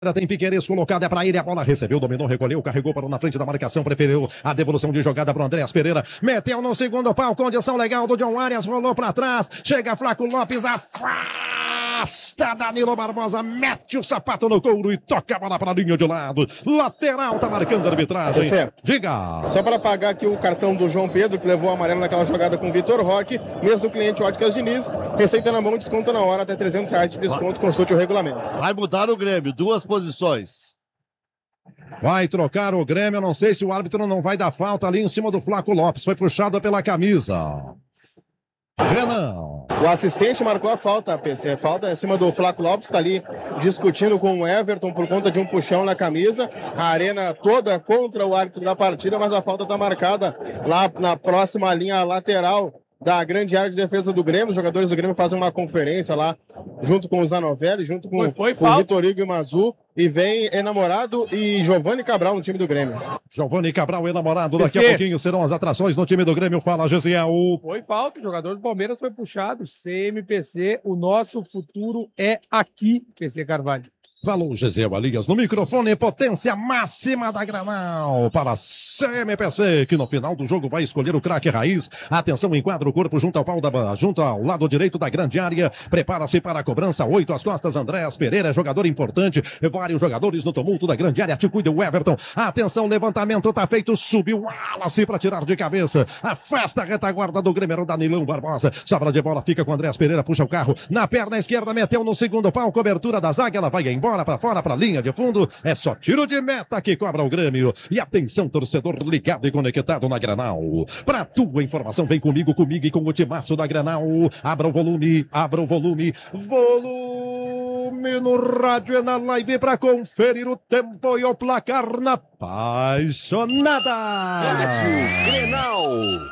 Tem Piqueires colocado, é pra ele, a bola recebeu, dominou, recolheu, carregou para na frente da marcação, preferiu a devolução de jogada para o Andréas Pereira, meteu no segundo pau, condição legal do John Arias, rolou para trás, chega Flaco Lopes, afasta Danilo Barbosa, mete o sapato no couro e toca a bola para a linha de lado, lateral, tá marcando a arbitragem. Diga! Só para pagar aqui o cartão do João Pedro, que levou o amarelo naquela jogada com o Vitor Roque, mês do cliente Óticas Diniz, receita na mão, desconta na hora, até R$300 de desconto, consulte o regulamento. Vai mudar o Grêmio, duas posições. Vai trocar o Grêmio, não sei se o árbitro não vai dar falta ali em cima do Flaco Lopes, foi puxado pela camisa. Renan. O assistente marcou a falta, PC. Falta em cima do Flaco Lopes, está ali discutindo com o Everton por conta de um puxão na camisa. A arena toda contra o árbitro da partida, mas a falta está marcada lá na próxima linha lateral da grande área de defesa do Grêmio. Os jogadores do Grêmio fazem uma conferência lá, junto com o Zanovelli, junto com o Vitor Hugo e Mazu, e vem Enamorado e Giovanni Cabral no time do Grêmio. Giovanni Cabral, Enamorado, daqui a pouquinho serão as atrações no time do Grêmio. Fala, Gesiel. Foi falta, o jogador do Palmeiras foi puxado. CMPC, o nosso futuro é aqui, PC Carvalho. Falou Gesiel Alias no microfone, potência máxima da Granal para CMPC, que no final do jogo vai escolher o craque raiz. Atenção, enquadra o corpo junto ao pau da junto ao lado direito da grande área. Prepara-se para a cobrança, 8 às costas, Andréas Pereira, jogador importante. Vários jogadores no tumulto da grande área. Te cuida o Everton. Atenção, levantamento tá feito, subiu Wallace para tirar de cabeça. Afasta a retaguarda do Grêmio, Danilão Barbosa. Sobra de bola, fica com Andréas Pereira, puxa o carro. Na perna esquerda, meteu no segundo pau, cobertura da zaga, ela vai embora. Para fora, para a linha de fundo, é só tiro de meta que cobra o Grêmio. E atenção, torcedor ligado e conectado na Granal. Para tua informação, vem comigo e com o timaço da Granal. Abra o volume no rádio e na live para conferir o tempo e o placar na apaixonada. Rádio Grenal.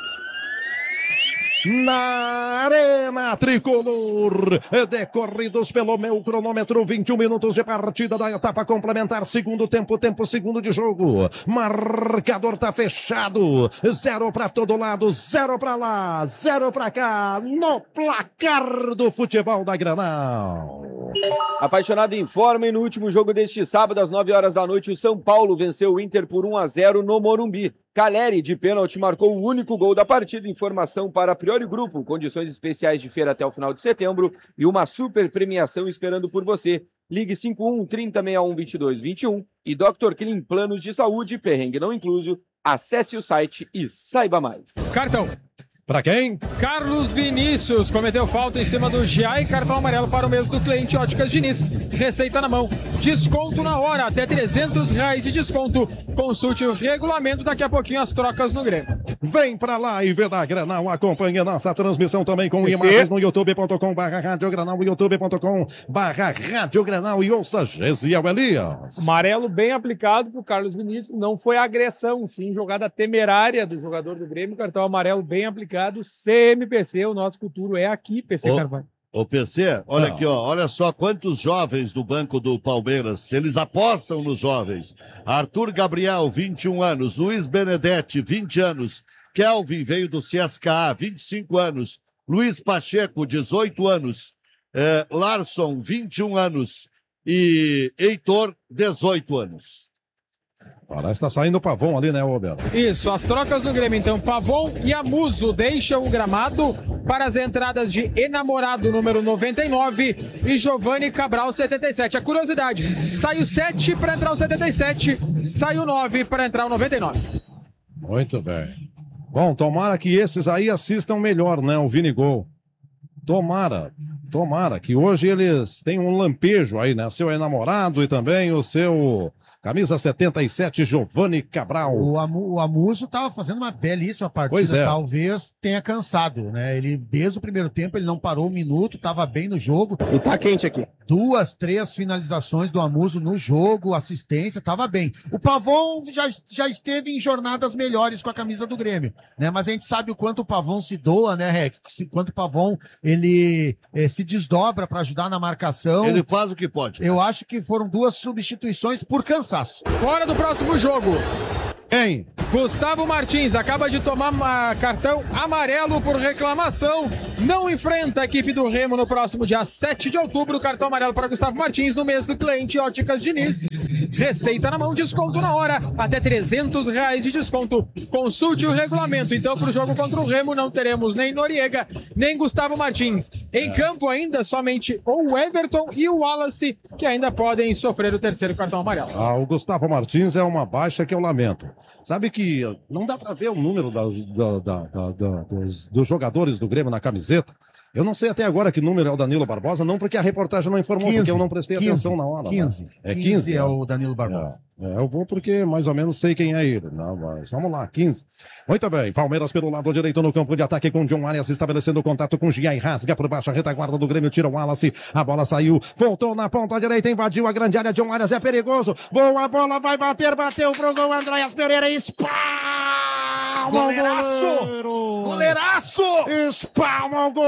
Na Arena Tricolor, decorridos pelo meu cronômetro, 21 minutos de partida da etapa complementar, segundo tempo segundo de jogo, marcador tá fechado, 0 para todo lado, 0 para lá, 0 para cá, no placar do futebol da Granal. Apaixonado informa, e no último jogo deste sábado, às 9 horas da noite, o São Paulo venceu o Inter por 1-0 no Morumbi. Caleri, de pênalti, marcou o único gol da partida. Informação para Priori Grupo, condições especiais de feira até o final de setembro e uma super premiação esperando por você. Ligue 51-3061-2221 e Dr. Clean Planos de Saúde, perrengue não incluso. Acesse o site e saiba mais. Cartão. Para quem? Carlos Vinícius cometeu falta em cima do Gia e cartão amarelo para o mês do cliente Óticas Diniz. Receita na mão. Desconto na hora, até R$300 de desconto. Consulte o regulamento, daqui a pouquinho as trocas no Grêmio. Vem pra live da Granal, acompanhe nossa transmissão também com imagens no youtube.com/Rádio Granal, youtube.com/Rádio Granal e ouça Gesiel Elias. Amarelo bem aplicado pro Carlos Vinícius, não foi agressão, sim jogada temerária do jogador do Grêmio, cartão amarelo bem aplicado. CMPC, o nosso futuro é aqui, PC Carvalho. Ô PC, olha aqui, ó, olha só quantos jovens do banco do Palmeiras, eles apostam nos jovens. Arthur Gabriel, 21 anos, Luiz Benedetti, 20 anos, Kelvin veio do CSKA, 25 anos, Luiz Pacheco, 18 anos, Larson, 21 anos e Heitor, 18 anos. Parece que tá saindo o Pavon ali, né, Roberto? Isso, as trocas no Grêmio, então. Pavon e Amuso deixam o gramado para as entradas de Enamorado, número 99, e Giovanni Cabral, 77. A curiosidade, sai o 7 para entrar o 77, sai o 9 para entrar o 99. Muito bem. Bom, tomara que esses aí assistam melhor, né, o Vini Gol. Tomara que hoje eles tenham um lampejo aí, né? Seu Enamorado e também o seu camisa 77, Giovanni Cabral. O Amuso estava fazendo uma belíssima partida, talvez tenha cansado, né? Ele, desde o primeiro tempo, ele não parou um minuto, estava bem no jogo. E tá quente aqui. 2, 3 finalizações do Amuso no jogo, assistência, estava bem. O Pavon já esteve em jornadas melhores com a camisa do Grêmio, né? Mas a gente sabe o quanto o Pavon se doa, né, Rec? Quanto o Pavon, ele se desdobra para ajudar na marcação. Ele faz o que pode. Eu acho que foram 2 substituições por cansaço. Fora do próximo jogo. Quem? Gustavo Martins acaba de tomar cartão amarelo por reclamação. Não enfrenta a equipe do Remo no próximo dia 7 de outubro. Cartão amarelo para Gustavo Martins no mês do cliente Óticas Diniz. Receita na mão, desconto na hora. Até R$300 de desconto. Consulte o regulamento. Então, para o jogo contra o Remo, não teremos nem Noriega, nem Gustavo Martins. Em campo ainda, somente o Everton e o Wallace, que ainda podem sofrer o terceiro cartão amarelo. O Gustavo Martins é uma baixa que eu lamento. Sabe que não dá para ver o número dos jogadores do Grêmio na camiseta. Eu não sei até agora que número é o Danilo Barbosa, não porque a reportagem não informou, 15, porque eu não prestei atenção na hora. 15. Né? É 15 é o Danilo Barbosa. Eu vou porque mais ou menos sei quem é ele. Não, mas vamos lá, 15. Muito bem, Palmeiras pelo lado direito no campo de ataque com John Arias estabelecendo contato com Gia e rasga por baixo a retaguarda do Grêmio, tira o Wallace, a bola saiu, voltou na ponta direita, invadiu a grande área, John Arias é perigoso, boa bola, vai bater, bateu pro gol, Andréas Pereira, espalma goleiraço! Goleiraço! Espalma o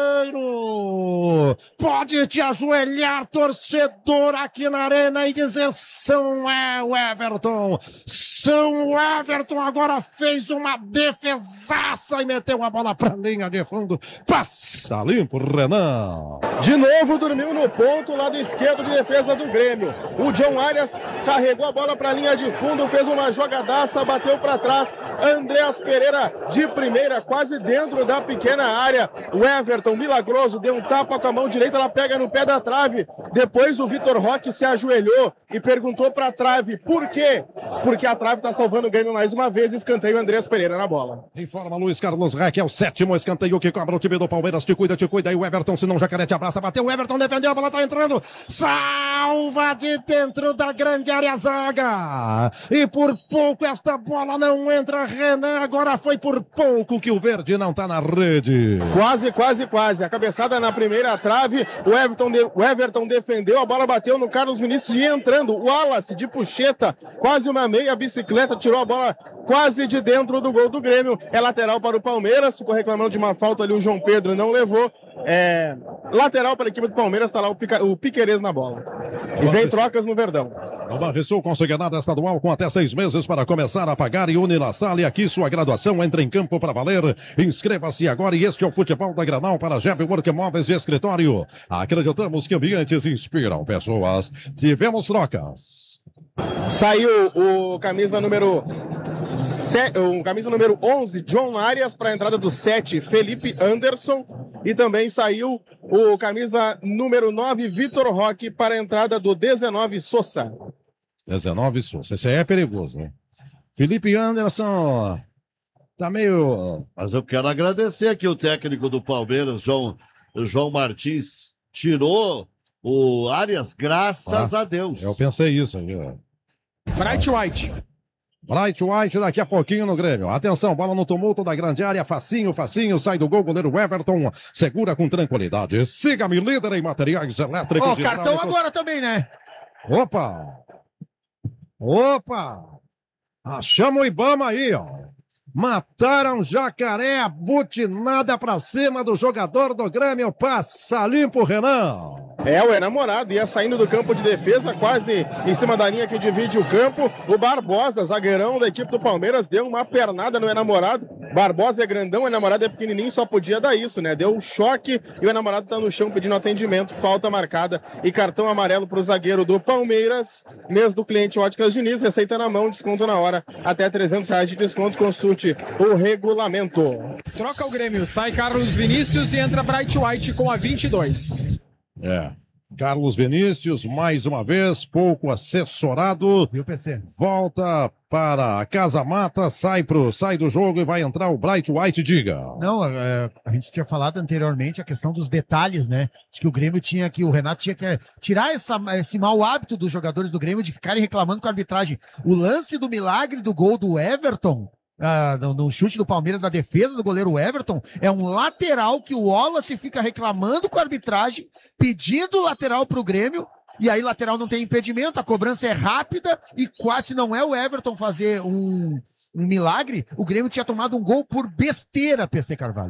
goleiro! Pode te ajoelhar, torcedor, aqui na arena e dizer São Everton! São Everton agora fez uma defesaça e meteu a bola pra linha de fundo. Passa limpo, Renan. De novo dormiu no ponto, lado esquerdo de defesa do Grêmio. O John Arias carregou a bola pra linha de fundo, fez uma jogadaça, bateu pra trás. Andréas Pereira de primeira, quase dentro da pequena área. O Everton, milagroso, deu um tapa com a mão direita, ela pega no pé da trave. Depois o Vitor Roque se ajoelhou e perguntou pra trave, por quê? Porque a trave tá salvando o Grêmio mais uma vez, escanteio Andréas Pereira na bola. Informa Luiz Carlos Reck, é o 7º escanteio que cobra o time do Palmeiras, te cuida, e o Everton, se não Jacaré te abraça, bateu, o Everton defendeu, a bola tá entrando, salva de dentro da grande área, zaga, e por pouco esta bola não entra, Renan, agora foi por pouco que o verde não tá na rede. Quase, a cabeçada na primeira trave, o Everton defendeu, a bola bateu no Carlos Vinícius e entrando, o Wallace de puxeta, quase uma meia bicicleta, tirou a bola quase de dentro do gol do Grêmio, é lateral para o Palmeiras, ficou reclamando de uma falta ali, o João Pedro não levou, lateral para a equipe do Palmeiras, está lá o Piquerez na bola. E vem trocas no Verdão. O Banrisul consignada estadual com até 6 meses para começar a pagar e Unilassal, e aqui sua graduação entra em campo para valer. Inscreva-se agora e este é o Futebol da Granal para Jeb Work Móveis de Escritório. Acreditamos que ambientes inspiram pessoas. Tivemos trocas. Saiu o camisa número 11, John Arias, para a entrada do 7, Felipe Anderson. E também saiu o camisa número 9, Vitor Roque, para a entrada do 19, Sosa. 19, Sosa. Esse aí é perigoso, né? Felipe Anderson tá meio... Mas eu quero agradecer aqui o técnico do Palmeiras, João Martins. Tirou o Arias, graças a Deus. Eu pensei isso aí, ó. Bright White daqui a pouquinho no Grêmio. Atenção, bola no tumulto da grande área, facinho, sai do gol, goleiro Everton, segura com tranquilidade. Siga-me, líder em materiais elétricos. Cartão agora também, né? Opa! Achamos o Ibama aí, ó. Mataram Jacaré, butinada pra cima do jogador do Grêmio, passa limpo, Renan. O enamorado ia saindo do campo de defesa, quase em cima da linha que divide o campo. O Barbosa, zagueirão da equipe do Palmeiras, deu uma pernada no enamorado. Barbosa é grandão, o enamorado é pequenininho, só podia dar isso, né? Deu um choque e o enamorado tá no chão pedindo atendimento, falta marcada e cartão amarelo pro zagueiro do Palmeiras. Mês do cliente Óticas Diniz, receita na mão, desconto na hora, até R$300 de desconto, consulte o regulamento. Troca o Grêmio, sai Carlos Vinícius e entra Bright White com a 22. Carlos Vinícius, mais uma vez, pouco assessorado. Viu, PC? Volta para a Casa Mata, sai do jogo e vai entrar o Bright White, diga. Não, a gente tinha falado anteriormente a questão dos detalhes, né? De que o Grêmio o Renato tinha que tirar esse mau hábito dos jogadores do Grêmio de ficarem reclamando com a arbitragem. O lance do milagre do gol do Everton, no chute do Palmeiras, na defesa do goleiro Everton, é um lateral que o Wallace fica reclamando com a arbitragem, pedindo lateral pro Grêmio, e aí lateral não tem impedimento, a cobrança é rápida, e quase não é o Everton fazer um milagre, o Grêmio tinha tomado um gol por besteira, PC Carvalho.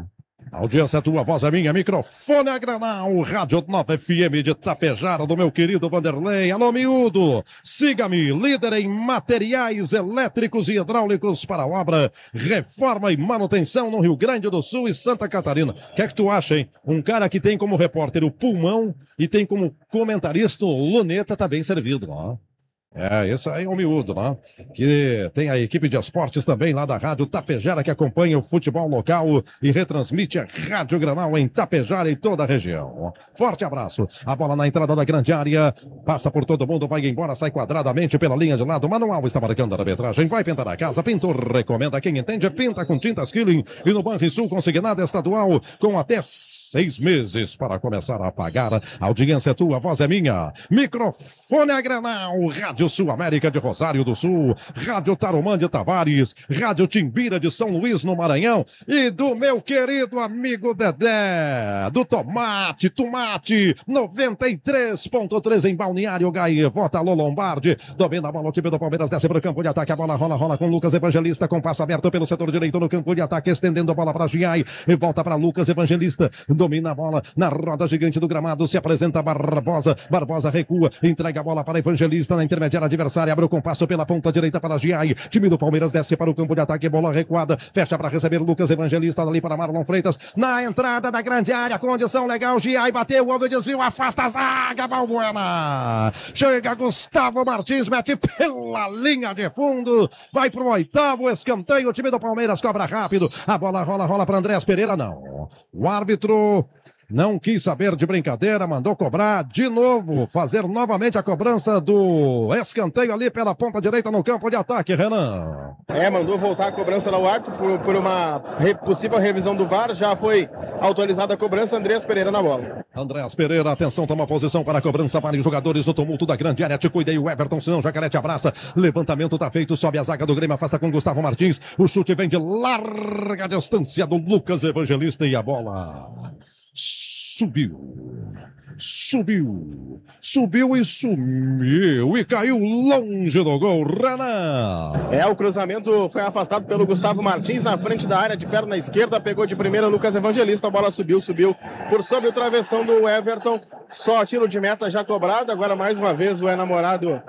Audiência é tua, voz é minha, microfone é Granal, Rádio 9 FM de Tapejara, do meu querido Vanderlei. Alô, miúdo, siga-me, líder em materiais elétricos e hidráulicos para obra, reforma e manutenção no Rio Grande do Sul e Santa Catarina. O que é que tu acha, hein? Um cara que tem como repórter o Pulmão e tem como comentarista o Luneta, tá bem servido, ó. Esse aí é o miúdo, né? Que tem a equipe de esportes também lá da Rádio Tapejara, que acompanha o futebol local e retransmite a Rádio Granal em Tapejara e toda a região. Forte abraço. A bola na entrada da grande área, passa por todo mundo, vai embora, sai quadradamente pela linha de lado. Manual está marcando a arbitragem, vai pintar a casa. Pintor recomenda, quem entende, pinta com tintas Killing. E no Banrisul, consignada estadual, com até 6 meses para começar a pagar. A audiência é tua, a voz é minha. Microfone é Granal, Rádio Sul América de Rosário do Sul, Rádio Tarumã de Tavares, Rádio Timbira de São Luís no Maranhão e do meu querido amigo Dedé, do Tomate 93.3 em Balneário Gaivota, Alô Lombardi, domina a bola, o time do Palmeiras desce para o campo de ataque, a bola rola com Lucas Evangelista, com passo aberto pelo setor direito no campo de ataque, estendendo a bola para Giai e volta para Lucas Evangelista, domina a bola na roda gigante do gramado, se apresenta Barbosa recua, entrega a bola para Evangelista na intermediária adversária, abre o compasso pela ponta direita para Giai, time do Palmeiras desce para o campo de ataque, bola recuada, fecha para receber Lucas Evangelista, dali para Marlon Freitas, na entrada da grande área, condição legal, Giai bateu, houve desvio, afasta a zaga, Balbuena, chega Gustavo Martins, mete pela linha de fundo, vai pro 8º escanteio, o time do Palmeiras cobra rápido, a bola rola para Andréas Pereira, não, o árbitro não quis saber de brincadeira, mandou cobrar de novo, fazer novamente a cobrança do escanteio ali pela ponta direita no campo de ataque, Renan. Mandou voltar a cobrança do árbitro por uma possível revisão do VAR, já foi autorizada a cobrança, Andréas Pereira na bola. Andréas Pereira, atenção, toma posição para a cobrança, vários jogadores do tumulto da grande área, te cuidei o Everton, senão Jacaré te abraça, levantamento tá feito, sobe a zaga do Grêmio, afasta com Gustavo Martins, o chute vem de larga distância do Lucas Evangelista e a bola subiu e sumiu e caiu longe do gol, Renan. O cruzamento foi afastado pelo Gustavo Martins na frente da área de perna esquerda, pegou de primeira Lucas Evangelista, a bola subiu por sobre o travessão do Everton, só tiro de meta já cobrado, agora mais uma vez o enamorado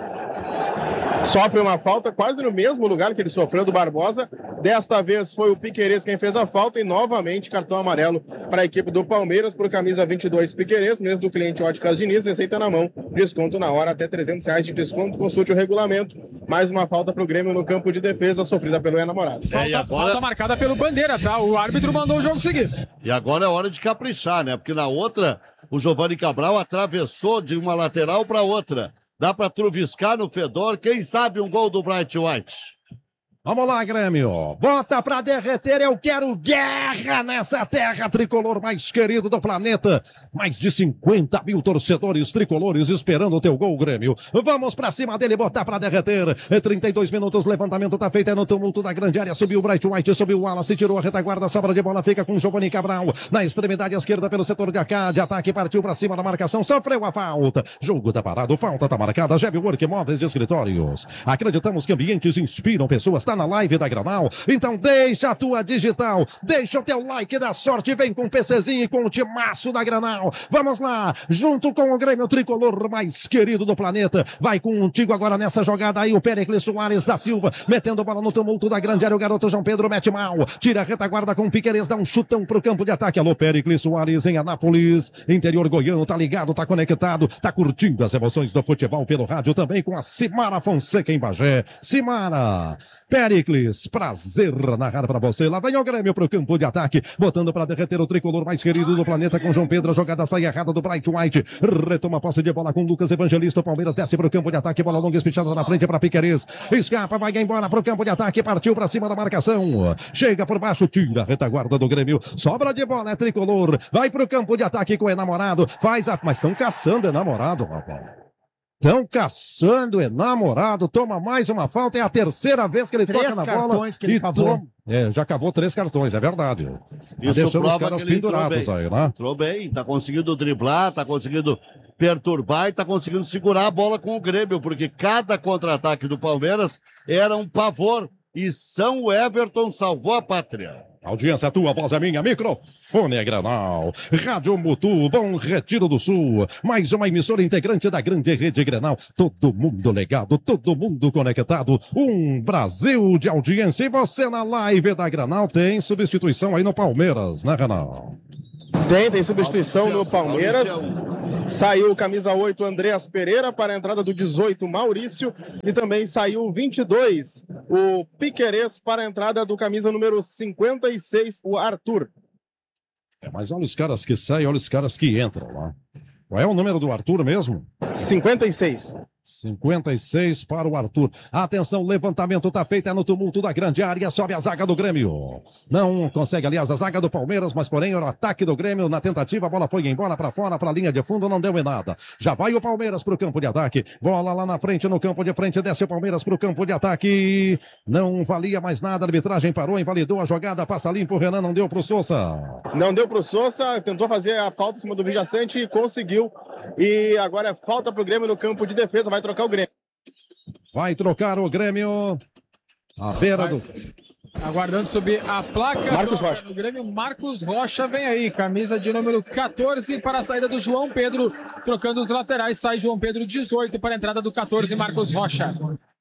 sofre uma falta quase no mesmo lugar que ele sofreu do Barbosa. Desta vez foi o Piquerez quem fez a falta e novamente cartão amarelo para a equipe do Palmeiras por camisa 22 Piquerez, mesmo do cliente Óticas Diniz, receita na mão, desconto na hora, até R$300 de desconto, consulte o regulamento. Mais uma falta para o Grêmio no campo de defesa sofrida pelo enamorado. Falta marcada pelo Bandeira, tá? O árbitro mandou o jogo seguir. E agora é hora de caprichar, né? Porque na outra, o Giovani Cabral atravessou de uma lateral para outra. Dá para truviscar no fedor, quem sabe um gol do Bright White. Vamos lá, Grêmio. Bota pra derreter, eu quero guerra nessa terra tricolor mais querido do planeta. Mais de 50 mil torcedores tricolores esperando o teu gol, Grêmio. Vamos pra cima dele, botar pra derreter. 32 minutos, levantamento tá feito, é no tumulto da grande área. Subiu o Bright White, subiu o Wallace, tirou a retaguarda, sobra de bola, fica com Giovani Cabral. Na extremidade esquerda pelo setor de AK, de ataque, partiu pra cima da marcação, sofreu a falta. Jogo tá parado, falta tá marcada. Jeb Work Móveis de Escritórios. Acreditamos que ambientes inspiram pessoas. Tá na live da Granal, então deixa a tua digital, deixa o teu like da sorte, vem com o PCzinho e com o timaço da Granal, vamos lá, junto com o Grêmio tricolor mais querido do planeta, vai contigo agora nessa jogada aí o Péricles Soares da Silva, metendo bola no tumulto da grande área, o garoto João Pedro mete mal, tira a retaguarda com o Piquerez, dá um chutão pro campo de ataque, alô Péricles Soares em Anápolis, interior goiano, tá ligado, tá conectado, tá curtindo as emoções do futebol pelo rádio também com a Simara Fonseca em Bagé, Simara, Péricles, prazer narrar pra você. Lá vem o Grêmio pro campo de ataque, botando pra derreter o tricolor mais querido do planeta com João Pedro. A jogada sai errada do Bright White. Retoma a posse de bola com Lucas Evangelista. O Palmeiras desce pro campo de ataque. Bola longa espichada na frente pra Piquerez. Escapa, vai embora pro campo de ataque. Partiu pra cima da marcação. Chega por baixo, tira a retaguarda do Grêmio. Sobra de bola, é tricolor. Vai pro campo de ataque com o enamorado. Mas estão caçando o enamorado, rapaz. Estão caçando o enamorado, toma mais uma falta, é a terceira vez que ele toca na bola. Que ele cavou. Já cavou 3 cartões, é verdade. Isso deixando prova os caras que ele pendurados aí, né? Entrou bem, tá conseguindo driblar, tá conseguindo perturbar e tá conseguindo segurar a bola com o Grêmio, porque cada contra-ataque do Palmeiras era um pavor e São Everton salvou a pátria. Audiência tua, voz é minha, microfone é Grenal. Rádio Mutu, Bom Retiro do Sul. Mais uma emissora integrante da grande rede Grenal. Todo mundo ligado, todo mundo conectado. Um Brasil de audiência. E você na live da Grenal tem substituição aí no Palmeiras, né, Grenal? Tem substituição no Palmeiras. Saiu o camisa 8, Andreas Pereira, para a entrada do 18, Maurício. E também saiu o 22, o Piquerez, para a entrada do camisa número 56, o Arthur. Mas olha os caras que saem, olha os caras que entram lá. Qual é o número do Arthur mesmo? 56. 56 para o Arthur. Atenção, levantamento tá feito, é no tumulto da grande área, sobe a zaga do Grêmio. Não consegue, aliás, a zaga do Palmeiras, mas porém era o ataque do Grêmio na tentativa, a bola foi embora para fora, para a linha de fundo, não deu em nada. Já vai o Palmeiras pro campo de ataque, bola lá na frente, no campo de frente, desce o Palmeiras pro campo de ataque. Não valia mais nada, a arbitragem parou, invalidou a jogada, passa limpo, o Renan não deu pro Sousa. Não deu pro Sousa, tentou fazer a falta em cima do Vijaçante e conseguiu. E agora é falta pro Grêmio no campo de defesa, vai trocar o Grêmio. Vai trocar o Grêmio. A beira do... Aguardando subir a placa. Marcos Rocha. Do Grêmio, Marcos Rocha vem aí. Camisa de número 14 para a saída do João Pedro. Trocando os laterais, sai João Pedro 18 para a entrada do 14, Marcos Rocha.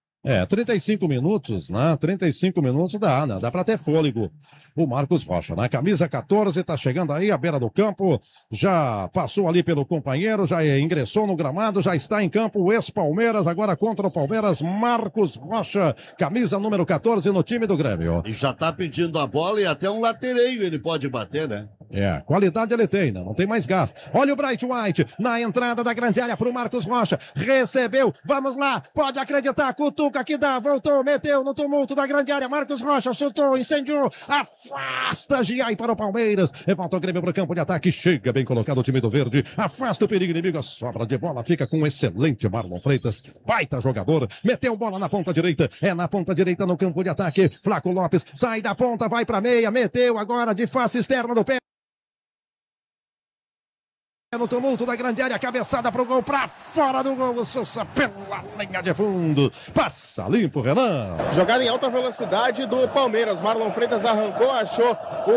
35 minutos, né? 35 minutos dá, né? Dá pra ter fôlego. O Marcos Rocha, né? Camisa 14, tá chegando aí à beira do campo, já passou ali pelo companheiro, já ingressou no gramado, já está em campo o ex-Palmeiras, agora contra o Palmeiras, Marcos Rocha, camisa número 14 no time do Grêmio. E já tá pedindo a bola e até um latereio ele pode bater, né? Qualidade ele tem, né? Não tem mais gás. Olha o Bright White na entrada da grande área pro Marcos Rocha. Recebeu, vamos lá, pode acreditar, cutuca que dá, voltou, meteu no tumulto da grande área. Marcos Rocha chutou, incendiou, afasta Giai para o Palmeiras. Volta o Grêmio pro campo de ataque, chega bem colocado o time do Verde, afasta o perigo inimigo, a sobra de bola fica com o excelente Marlon Freitas, baita jogador, meteu bola na ponta direita, na ponta direita no campo de ataque. Flaco Lopes sai da ponta, vai pra meia, meteu agora de face externa do pé. No tumulto da grande área, cabeçada pro gol, pra fora do gol, o Sousa pela linha de fundo, passa limpo, Renan. Jogada em alta velocidade do Palmeiras, Marlon Freitas arrancou, achou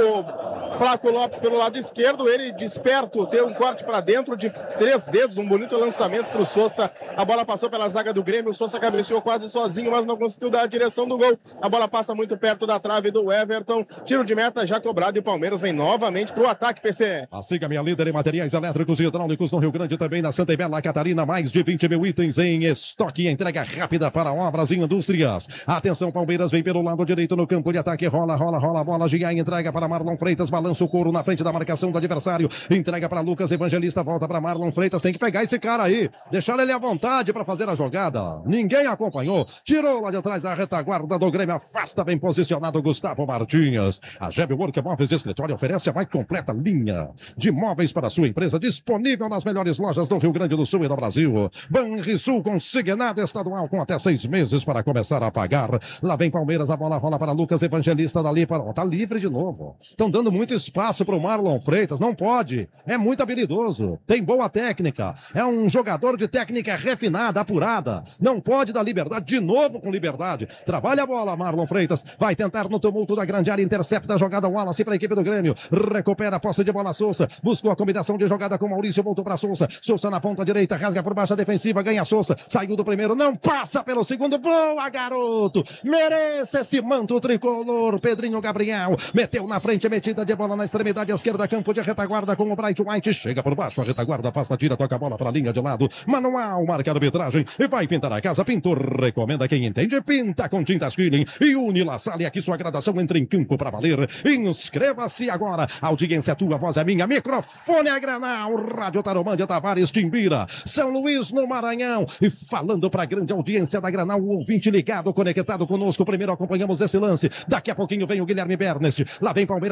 o Flaco Lopes pelo lado esquerdo, ele desperto, deu um corte para dentro de 3 dedos, um bonito lançamento pro Sousa, a bola passou pela zaga do Grêmio, o Sousa cabeceou quase sozinho, mas não conseguiu dar a direção do gol, a bola passa muito perto da trave do Everton, tiro de meta já cobrado e o Palmeiras vem novamente pro ataque, PC. Assim que a minha líder em materiais elétricos e hidráulicos no Rio Grande, também na Santa e Bela Catarina, mais de 20 mil itens em estoque, entrega rápida para obras e indústrias. Atenção, Palmeiras vem pelo lado direito no campo de ataque, rola a bola, Giai entrega para Marlon Freitas, balança o couro na frente da marcação do adversário, entrega para Lucas Evangelista, volta para Marlon Freitas, tem que pegar esse cara aí, deixar ele à vontade para fazer a jogada, ninguém acompanhou, tirou lá de trás a retaguarda do Grêmio, afasta bem posicionado Gustavo Martins. A Geb Work Móveis de Escritório oferece a mais completa linha de móveis para a sua empresa, disponível nas melhores lojas do Rio Grande do Sul e do Brasil. Banrisul consignado estadual com até 6 meses para começar a pagar. Lá vem Palmeiras, a bola rola para Lucas Evangelista, dali para... Tá livre de novo. Estão dando muito espaço para o Marlon Freitas, não pode. É muito habilidoso, tem boa técnica, é um jogador de técnica refinada, apurada. Não pode dar liberdade, de novo com liberdade. Trabalha a bola, Marlon Freitas, vai tentar no tumulto da grande área, intercepta a jogada Wallace para a equipe do Grêmio. Recupera a posse de bola Sousa, buscou a combinação de jogada com Maurício, voltou para Sousa, Sousa na ponta direita, rasga por baixo a defensiva, ganha Sousa, saiu do primeiro, não passa pelo segundo, boa garoto, merece esse manto tricolor, Pedrinho Gabriel, meteu na frente, metida de bola na extremidade esquerda, campo de retaguarda com o Bright White, chega por baixo, a retaguarda afasta, tira, toca a bola para a linha de lado, manual, marca a arbitragem, e vai pintar a casa, pintor, recomenda quem entende, pinta com tintas Killing, e une La Salle, aqui sua gradação entra em campo para valer, inscreva-se agora, audiência tua, voz é minha, microfone é Grenal, Rádio Tarumândia, Tavares, Timbira, São Luís, no Maranhão. E falando para a grande audiência da Grenal, o ouvinte ligado, conectado conosco. Primeiro acompanhamos esse lance. Daqui a pouquinho vem o Guilherme Bernes. Lá vem Palmeiras para o campo de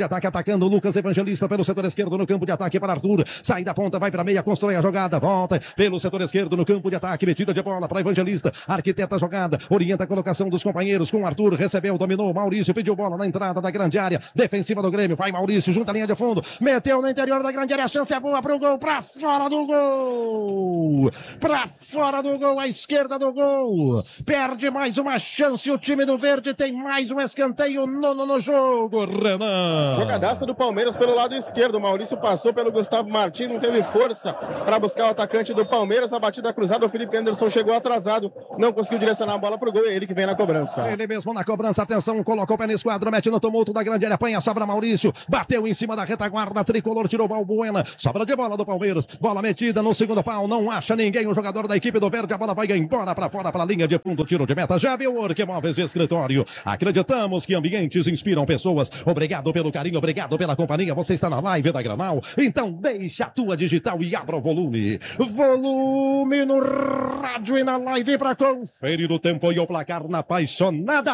de ataque, atacando o Lucas Evangelista pelo setor esquerdo no campo de ataque para Arthur. Sai da ponta, vai para meia, constrói a jogada, volta pelo setor esquerdo no campo de ataque, metida de bola para Evangelista, arquiteta a jogada, orienta a colocação dos companheiros com Arthur, recebeu, dominou, Maurício pediu bola na entrada da grande área, defensiva do Grêmio, vai Maurício, junta a linha de fundo, meteu no interior da grande área, a chance é boa pro gol, pra fora do gol, à esquerda do gol, perde mais uma chance, o time do Verde tem mais um escanteio, nono no jogo, Renan. Jogadaça do Palmeiras pelo lado esquerdo, Maurício passou pelo Gustavo Martins, não teve força para buscar o atacante do Palmeiras, a batida cruzada, o Felipe Anderson chegou atrasado, não conseguiu direcionar a bola pro gol, é ele que vem na cobrança. Ele mesmo na cobrança, atenção, colocou o pé no esquadro, mete no tumulto da grande área, apanha, sobra Maurício, bateu em cima da retaguarda, tricolor, tirou Balbuena, sobra de bola do Palmeiras, bola metida no segundo pau, não acha ninguém, o jogador da equipe do Verde, a bola vai embora para fora, para a linha de fundo, tiro de meta, já viu Work Móveis e Escritório, acreditamos que ambientes inspiram pessoas, obrigado pelo carinho, obrigado pela companhia, você está na live da Granal, então deixa a tua digital e abra o volume no rádio e na live para conferir o tempo e o placar na apaixonada.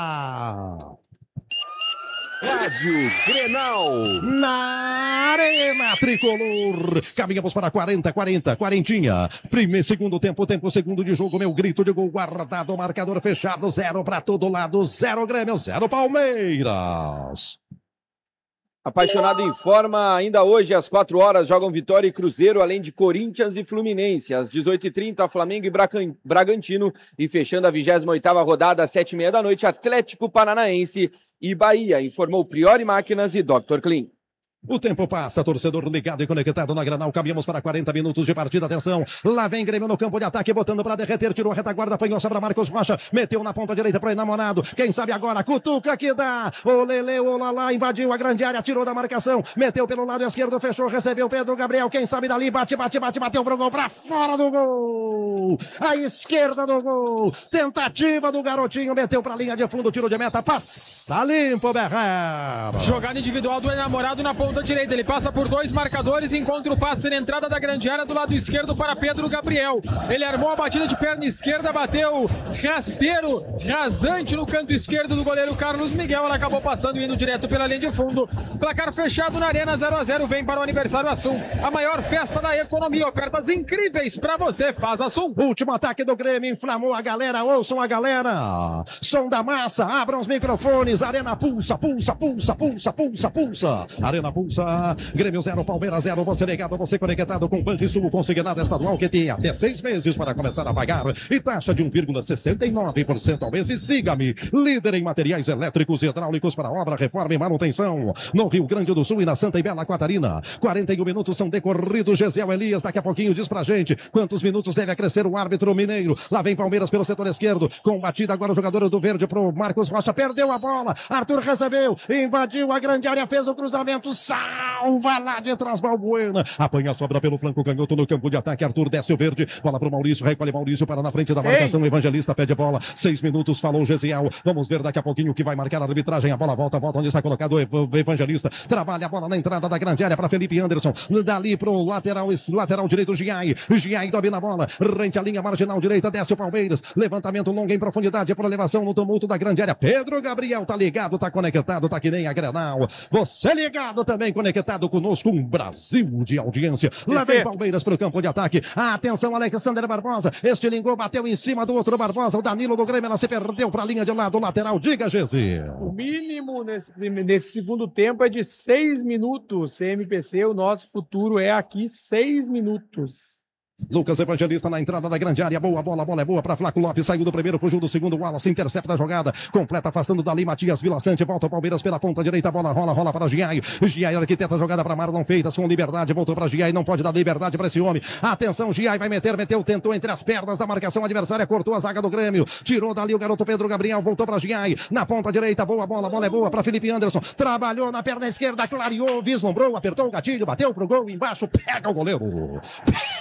Rádio Grenal. Na Arena Tricolor. Caminhamos para 40. Segundo tempo segundo de jogo. Meu grito de gol guardado. Marcador fechado. 0 para todo lado. 0 Grêmio, 0 Palmeiras. Apaixonado em forma, ainda hoje às 4 horas jogam Vitória e Cruzeiro, além de Corinthians e Fluminense. Às 18h30, Flamengo e Bragantino. E fechando a 28ª rodada, às 7h30 da noite, Atlético Paranaense e Bahia. Informou Priori Máquinas e Dr. Clean. O tempo passa, torcedor ligado e conectado na Granal. Caminhamos para 40 minutos de partida. Atenção, lá vem Grêmio no campo de ataque, botando para derreter, tirou a retaguarda, apanhou sobre Marcos Rocha, meteu na ponta direita para o enamorado. Quem sabe agora, cutuca que dá. O Lele, o Lalá, invadiu a grande área, tirou da marcação, meteu pelo lado esquerdo, fechou, recebeu Pedro Gabriel. Quem sabe dali, bateu pro gol, para fora do gol. À esquerda do gol, tentativa do garotinho, meteu para a linha de fundo, tiro de meta, passa limpo, Berrer. Jogada individual do enamorado na ponta direita, ele passa por 2 marcadores e encontra o passe na entrada da grande área do lado esquerdo para Pedro Gabriel. Ele armou a batida de perna esquerda, bateu rasteiro, rasante no canto esquerdo do goleiro Carlos Miguel. Ela acabou passando e indo direto pela linha de fundo. Placar fechado na Arena, 0-0. Vem para o Aniversário Assum, a maior festa da economia. Ofertas incríveis para você. Faz Assum. Último ataque do Grêmio, inflamou a galera. Ouçam a galera. Som da massa, abram os microfones. Arena pulsa. Arena pulsa. Grêmio 0, Palmeiras 0, você ligado, você conectado com o Banrisul consignado estadual que tem até 6 meses para começar a pagar e taxa de 1,69% ao mês. E siga-me, líder em materiais elétricos e hidráulicos para obra, reforma e manutenção no Rio Grande do Sul e na Santa e Bela Catarina. 41 minutos são decorridos. Gesiel Elias daqui a pouquinho diz pra gente quantos minutos deve acrescer o árbitro mineiro. Lá vem Palmeiras pelo setor esquerdo, com batida agora o jogador do Verde pro Marcos Rocha, perdeu a bola, Arthur recebeu, invadiu a grande área, fez o cruzamento, salva lá de trás, Balbuena, apanha a sobra pelo flanco canhoto no campo de ataque, Arthur desce o Verde, bola pro Maurício, recolhe Maurício para na frente da marcação, Evangelista pede bola, 6 minutos, falou Gesiel, vamos ver daqui a pouquinho o que vai marcar a arbitragem, a bola volta onde está colocado o Evangelista, trabalha a bola na entrada da grande área para Felipe Anderson, dali pro lateral direito, Giai domina a bola, rente a linha marginal direita, desce o Palmeiras, levantamento longo em profundidade para elevação no tumulto da grande área, Pedro Gabriel tá ligado, tá conectado, tá que nem a Grenal, você ligado também, conectado conosco, um Brasil de audiência. Lá vem Palmeiras para o campo de ataque. Atenção, Alexander Barbosa. Estilingou, bateu em cima do outro Barbosa. O Danilo do Grêmio, ela se perdeu para a linha de lado lateral. Diga, Gesi. O mínimo nesse segundo tempo é de 6 minutos. CMPC, o nosso futuro é aqui 6 minutos. Lucas Evangelista na entrada da grande área, boa bola, a bola é boa para Flaco Lopes, saiu do primeiro, fugiu do segundo, Wallace intercepta a jogada, completa afastando dali Matias Vila Sante, volta o Palmeiras pela ponta direita, a bola rola para Giai, arquiteta a jogada para Marlon Feitas com liberdade, voltou para Giai, não pode dar liberdade para esse homem, atenção, Giai vai meteu, tentou entre as pernas da marcação adversária, cortou a zaga do Grêmio, tirou dali o garoto Pedro Gabriel, voltou para Giai, na ponta direita, boa bola, a bola é boa para Felipe Anderson, trabalhou na perna esquerda, clareou, vislumbrou, apertou o gatilho, bateu pro gol, embaixo, pega o goleiro,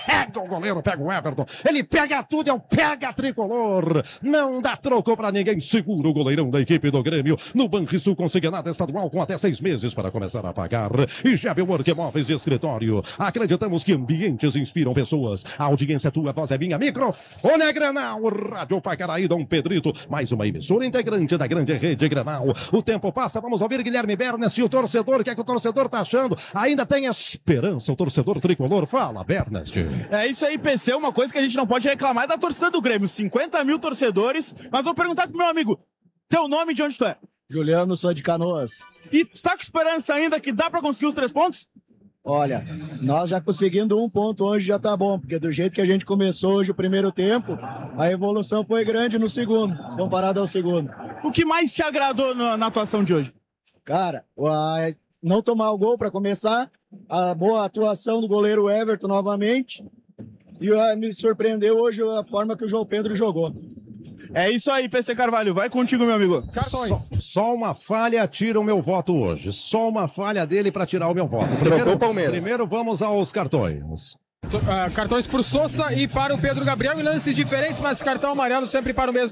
o goleiro, pega o Everton. Ele pega tudo, é um pega tricolor. Não dá troco pra ninguém. Segura o goleirão da equipe do Grêmio. No Banrisul consignado estadual com até 6 meses para começar a pagar. E Gebel Workmóveis de Escritório. Acreditamos que ambientes inspiram pessoas. A audiência é tua, a voz é minha. Microfone é Grenal. Rádio Pacaraí, Dom Pedrito. Mais uma emissora integrante da grande rede Grenal. O tempo passa, vamos ouvir Guilherme Bernes e o torcedor. O que é que o torcedor tá achando? Ainda tem esperança o torcedor tricolor. Fala, Bernes. É isso aí, PC. Uma coisa que a gente não pode reclamar é da torcida do Grêmio. 50 mil torcedores. Mas vou perguntar pro meu amigo, teu nome e de onde tu é? Juliano, sou de Canoas. E tu tá com esperança ainda que dá pra conseguir os 3 pontos? Olha, nós já conseguindo 1 ponto hoje já tá bom, porque do jeito que a gente começou hoje o primeiro tempo, a evolução foi grande no segundo, comparado ao segundo. O que mais te agradou na atuação de hoje? Cara, não tomar o gol para começar, a boa atuação do goleiro Everton novamente, e me surpreendeu hoje a forma que o João Pedro jogou. É isso aí, PC Carvalho. Vai contigo, meu amigo. Cartões. Só uma falha tira o meu voto hoje. Só uma falha dele para tirar o meu voto. Primeiro vamos aos cartões. Cartões para o Sousa e para o Pedro Gabriel em lances diferentes, mas cartão amarelo sempre para o mesmo.